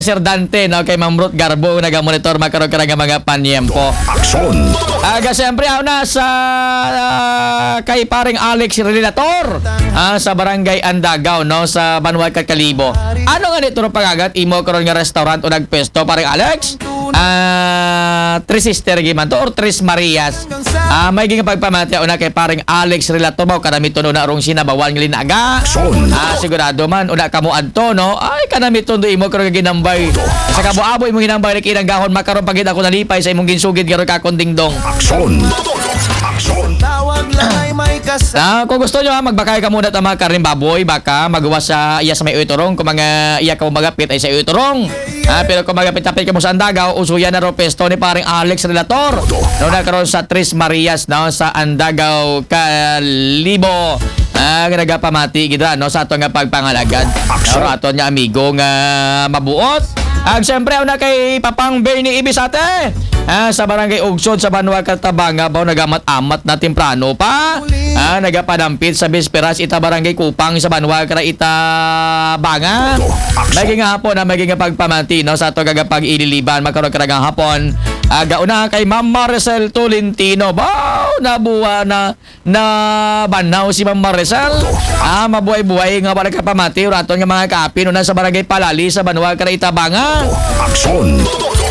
Sir Dante, no, kay Ma'am Ruth Garbo, nagamonitor makaroon ka nga mga panyempo. Aksyon! Siyempre, na sa kay paring Alex Relator sa Barangay Andagaw, no, sa Banwag Kalibo. Ano nga nito no pagagat? Imo karon nga restaurant o nagpesto, paring Alex? Tres Sister Giman to or Tres Marias. May ginga pagpamati una kay paring Alex Relator mo kanami to na rong sinabawan ng linaga. Sigurado man una kamo adto no. Ay kanami to imo karon ginambay. Sa kabo-abo imong ginambay ni kinang gahon makaron pagid ako nalipay sa imong ginsugid karon ka kondingdong. Aksyon! Aksyon! Kung gusto nyo magbakay ka muna tama karin baboy, baka magawa sa iya sa may uitorong, kung mga iya ka magapit ay sa uitorong. Pero kung magapit-tapit ka mo sa Andagaw, usuyan na ro pesto ni paring Alex Relator. Doon na karon sa Tres Marias, no, sa Andagaw, Kalibo. Nagapamati gida no sa ato nga pagpangalagad. No, ato nga amigo nga mabuot. Siyempre, una kay Papang Bernie Ibisate. Sa Barangay Ugsod sa Banwag Katabanga, baw nagamat-amat na temprano pa. Nagapadampit sa Bisperas ita Barangay Kupang sa Banwag Kara Itabanga. Maging hapon na maging pagpamanti no sa ato gagapag ililiban makaroon karagang hapon. Gauna kay Ma'am Maricel Tolentino. Baw nabuwa na banaw si Ma'am Maricel. Mabuhay-buhay nga wala kapamati uraton nga mga kapin na sa Barangay Palali sa Banwag Kara Itabanga. Aksyon!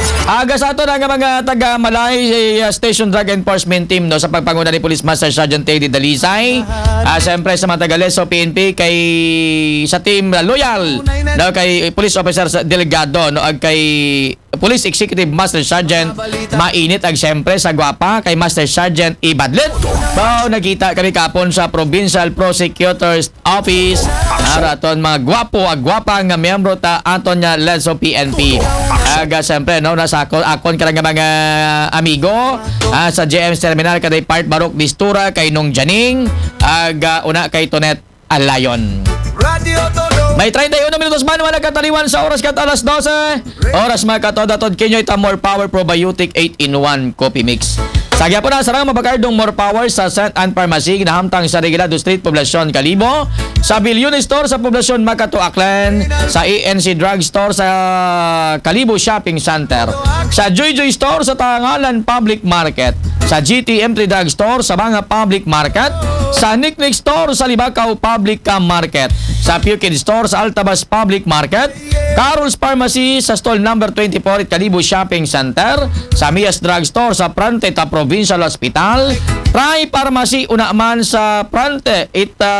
Sa ato na nga mga taga-Malay Station Drug Enforcement Team no, sa pagpanguna ni Police Master Sergeant Teddy Dalisay. Siyempre sa mga taga-Leso PNP kay sa team Loyal no, kay Police Officer Delegado no, ag kay Police Executive Master Sergeant Mainit ag siyempre sa Guapa kay Master Sergeant Ibadlet. Nakita kami kapon sa Provincial Prosecutor's Office. Araton mga gwapo ag gwapa nga miyembro ta aton nga Leso PNP. Siyempre no, nasa akon ka nga mga amigo sa JM's Terminal kaday Part Barok Distura kay Nung Janing una kay Tonet Alayon. May 31 minutos man wala kataliwan sa oras kat alas 12. Oras makatod-atod kinyo ita More Power Probiotic 8-in-1 Coffee Mix. Sagya po na sarang mabakardong More Power sa St. Anne Pharmacy ginahamtang sa Regulado Street, Poblacion, Kalibo, sa Billion Store sa Poblacion, Makato, Aklan, sa ANC Drug Store sa Kalibo Shopping Center, sa Joy Joy Store sa Tangalan Public Market, sa GTM Drug Store sa mga Public Market, sa Nick Store sa Libakaw Public Market, sa Pukid Store sa Altabas Public Market, Carol's Pharmacy sa stall number 24 at Kalibo Shopping Center, sa Mias Drug Store sa Prante ta Provincial Hospital, Try Pharmacy unaman sa Prante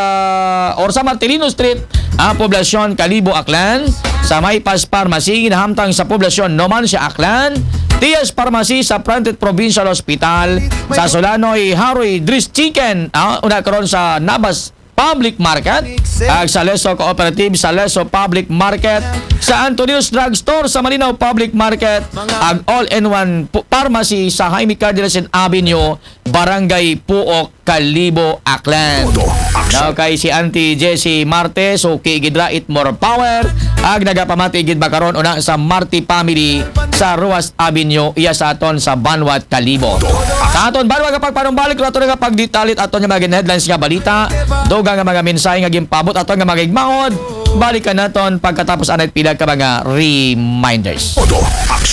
or sa Martilino Street, Poblacion, Kalibo, Aklan, sa Maypas Pharmacy ginahamtang sa Poblacion, Numancia, Aklan, Tias Pharmacy sa Prante Provincial Hospital, sa Solanoy Haroy Dris Chicken una karon sa Nabas Public Market, sa Leso Cooperative sa Leso Public Market, sa Antonio's Drug Store sa Malinaw Public Market, ang All-in-One Pharmacy sa Jaime Cardinal Avenue, Barangay Puok, Kalibo, Aklan. Now kay si Auntie Jessie Marte, so kigidra it More Power, nagapamati gid bakaron una sa Marti Family sa Ruas Avenue, iya sa aton sa Banwat, Kalibo. Sa aton Banwat kapag panumbalik aton nga pagdetalit aton nga mga headlines nga balita, doga nga mga mensahe nga gimpabot aton nga mga igmahod, balikan naton pagkatapos anay pila ka mga reminders.